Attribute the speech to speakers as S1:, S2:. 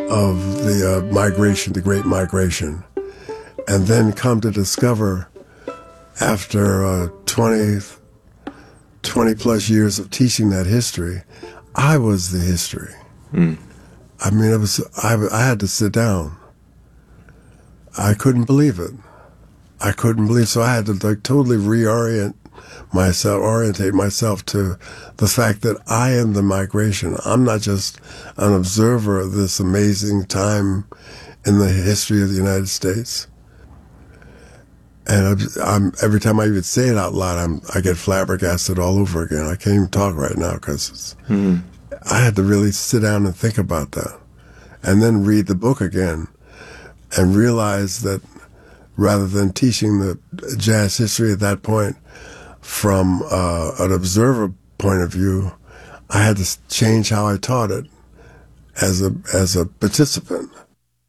S1: of the migration, the Great Migration, and then come to discover after 20 plus years of teaching that history, I was the history. I mean, I had to sit down. I couldn't believe it. So I had to totally orientate myself to the fact that I am the migration. I'm not just an observer of this amazing time in the history of the United States. And every time I even say it out loud, I get flabbergasted all over again. I can't even talk right now because I had to really sit down and think about that, and then read the book again, and realize that rather than teaching the jazz history at that point from an observer point of view, I had to change how I taught it as a participant.